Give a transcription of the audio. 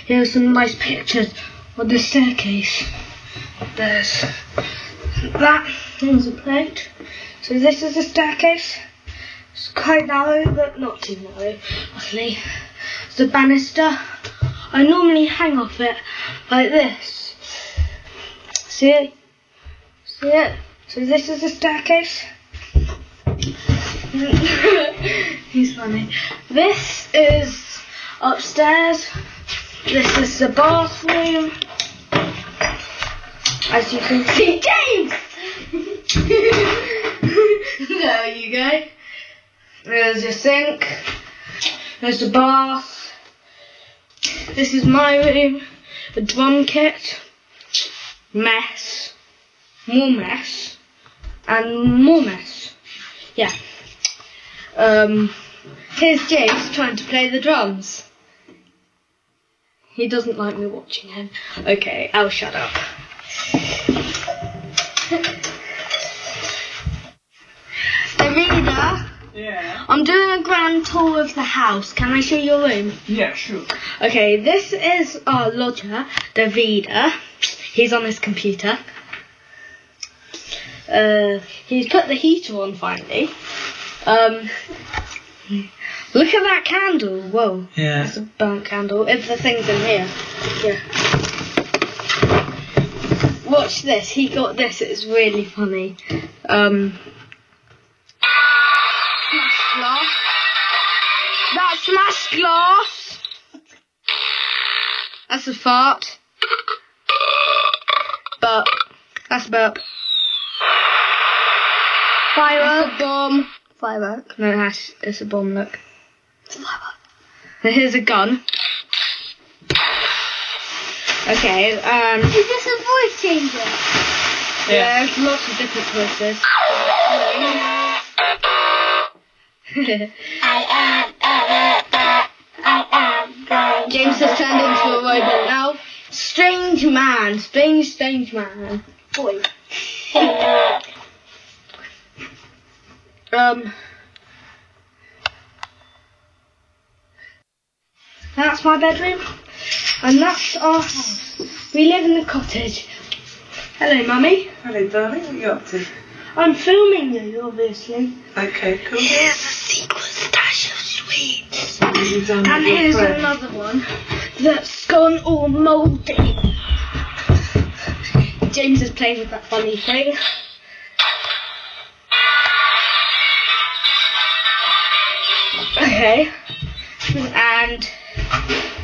Here are some nice pictures of the staircase. There's that. There's a plate. So this is the staircase. It's quite narrow, but not too narrow, luckily. It's a banister. I normally hang off it like this. See it? See it? So this is the staircase. He's funny. This is upstairs. This is the bathroom. As you can see, James! There you go. There's your sink. There's the bath. This is my room. A drum kit. Mess. More mess. And more mess. Yeah. Here's James trying to play the drums. He doesn't like me watching him. Okay, I'll shut up. Davida? Yeah. I'm doing a grand tour of the house. Can I show your room? Yeah, sure. Okay, this is our lodger, Davida. He's on his computer. He's put the heater on finally. Look at that candle. Whoa. Yeah. That's a burnt candle. If the thing's in here. Yeah. Watch this. He got this. It's really funny. Smash glass. That smashed glass. That's a fart. Burp. That's a burp. Firework. That's a bomb. Firework. No, it's a bomb, look. It's a firework. Here's a gun. Okay, Is this a voice changer? yeah, there's lots of different voices. James has turned into a robot now. Strange man. Strange man. Boy. That's my bedroom, and that's our house. We live in the cottage. Hello, Mummy. Hello, darling. What are you up to? I'm filming you, obviously. Okay, cool. Here's a secret stash of sweets. You've done And with your here's friend. another one that's gone all mouldy. James is playing with that funny thing. Okay. And